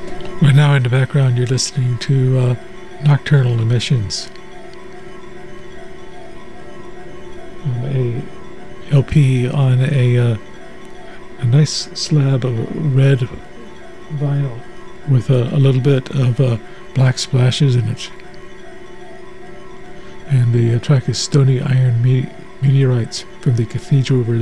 Right now in the background you're listening to Nocturnal Emissions, a LP on a nice slab of red vinyl with a little bit of black splashes in it. And the track is Stony Iron Meteorites from the Cathedral